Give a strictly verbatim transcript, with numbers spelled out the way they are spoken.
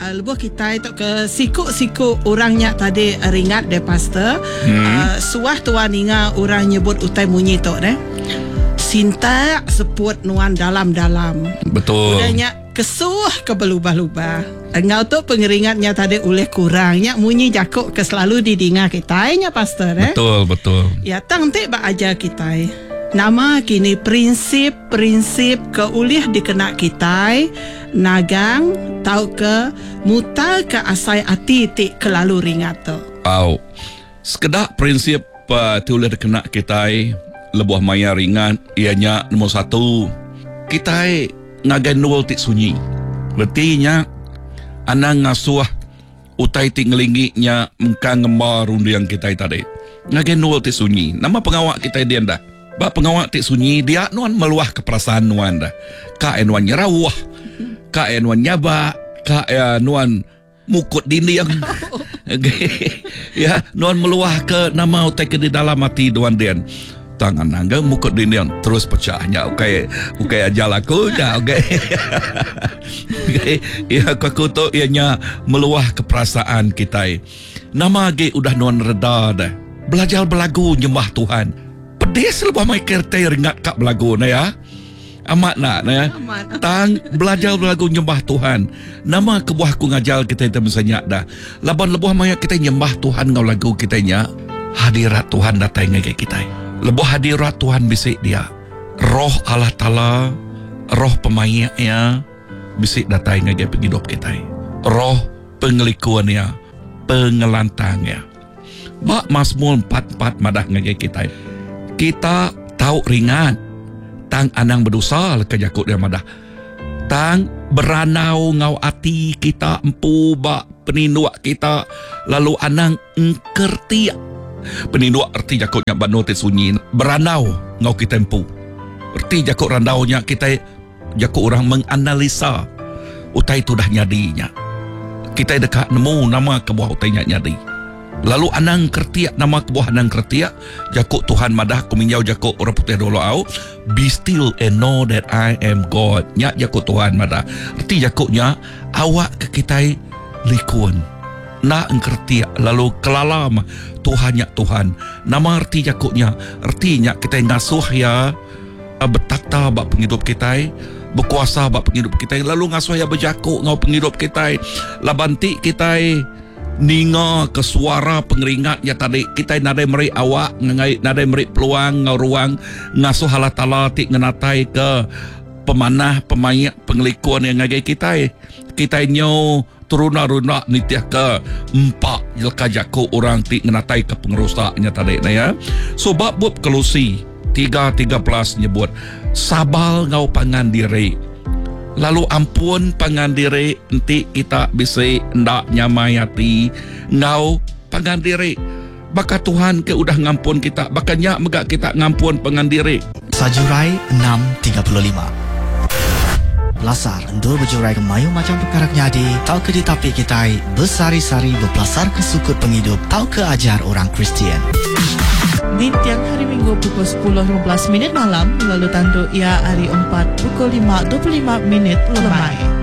uh, lebuh kita itu ke siku-siku orangnya tadi ringat deh pastor. Hmm. Uh, suah tuan inga orang nyebut utai munyi tu deh. Sinta seput nuan dalam-dalam. Betul. Udahnya kesuh ke belubah-lubah. Engau tu pengeringatnya tadi oleh kurangnya munyi jakuk ke selalu didinga kita nya pastor eh. Betul, betul. Ya tang te ba aja kita. Nama kini prinsip-prinsip keulih dikena kita nagang tau ke muta ke asai ati ti kelalu ringat tu. Wow. Sekedar prinsip uh, tiulah dikena kita lebuah maya ringan ianya nombor satu kita ngagai nol ti sunyi. Berarti anang ngasuh utai ti ngelinginya mengka ngemar rundu yang kita tadi. Ngagai nol ti sunyi. Nama pengawak kita dia dah. Ba pengawak ti sunyi dia nuan meluah ke perasaan nuan dah. Ka nuan nyerawah. Ka nuan nyaba, ka nuan mukut dinding. Okay. Ya, nuan meluah ke nama utai ke di dalam hati nuan dian. Tangan nangga mukut dinding terus pecahnya. Okay, okay ajal aku dah. Okay. Okay. Ya aku tu ianya meluah ke perasaan kita. Nama ge udah nuan reda dah. Belajar belagu nyembah Tuhan. Pedis lepas mai kereta ringat kak belagu na ya. Amat nak na ya. Tang belajar belagu nyembah Tuhan. Nama kebuah ku ngajal kita itu misalnya dah. Laban lebuh mai kita nyembah Tuhan ngau lagu kita nya. Hadirat Tuhan datang ngai kita. Lebuh hadirat Tuhan bisik dia. Roh Allah Taala, roh pemayaknya bisik datang ngai penghidup kita. Roh pengelikuannya, pengelantangnya. Bak Mazmur empat empat madah ngai kita. Kita tahu ringan tang anang berdosa leka jakut dia madah. Tang beranau ngau ati kita empu bak peninduak kita lalu anang engkerti. Peninduak erti jakutnya banu te sunyi beranau ngau kita empu. Erti jakut randaunya kita jakut orang menganalisa utai tu dah nyadinya. Kita dekat nemu nama kebuah utainya nyadi. Lalu anang kertiak nama kebuah anang kertiak jakuk Tuhan madah kuminjau jakuk orang putih dolo au be still and know that I am God. Nyak jakuk Tuhan madah erti jakuknya awak ke kita likun na engkertiak lalu kelalam Tuhan nyak Tuhan nama erti jakuknya ertinya kita ngasuh ya betakta bak penghidup kita berkuasa bak penghidup kita lalu ngasuh ya berjakuk ngau penghidup kita labanti kita ninga ke suara pengeringat ya tadi kita nadai meri awak ngai nadai meri peluang ngau ruang ngasuh Allah Taala ti ngenatai ke pemanah pemayak pengelikuan yang ngai kita kita nyo turuna-runa nitiah ke empat jelka jaku orang ti ngenatai ke pengerusaknya tadi na ya. So bab buat Kolose tiga tiga belas nyebut sabal ngau pangan diri. Lalu ampun pangan diri nanti kita bisa ndak nyamai hati ngau pangan diri. Baka Tuhan ke udah ngampun kita. Bakanya megak kita ngampun pangan diri. Sajurai enam tiga puluh lima. Belasar endur berjurai kemayu macam perkara nyadi. Tau ke ditapi kita bersari-sari berpelasar ke sukut penghidup. Tau ke ajar orang Kristian. Di tiang hari Minggu pukul sepuluh lima belas minit malam, lalu tandu ia hari empat pukul lima dua puluh lima minit lemai.